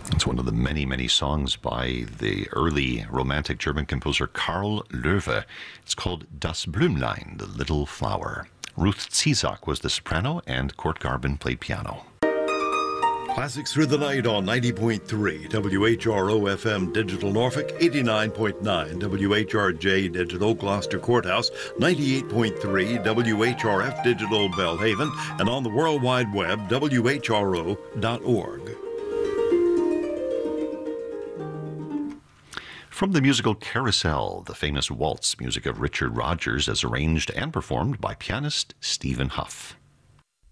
It's one of the many, many songs by the early Romantic German composer Karl Löwe. It's called Das Blümlein, the Little Flower. Ruth Ziesak was the soprano, and Kurt Garben played piano. Classics through the night on 90.3 WHRO FM Digital Norfolk, 89.9 WHRJ Digital Gloucester Courthouse, 98.3 WHRF Digital Belhaven, and on the World Wide Web, WHRO.org. From the musical Carousel, the famous waltz music of Richard Rodgers as arranged and performed by pianist Stephen Huff.